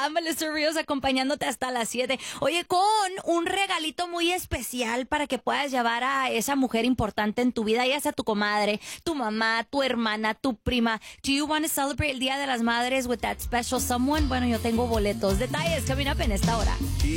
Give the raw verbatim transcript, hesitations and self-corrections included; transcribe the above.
acá, Melissa Ríos, acompañándote hasta las siete. Oye, con un regalito muy especial para que puedas llevar a esa mujer importante en tu vida, ya sea tu comadre, tu mamá, tu hermana, tu prima. Do you want to celebrate el Día de las Madres with that special someone? Bueno, yo tengo boletos. Detalles coming up en esta hora.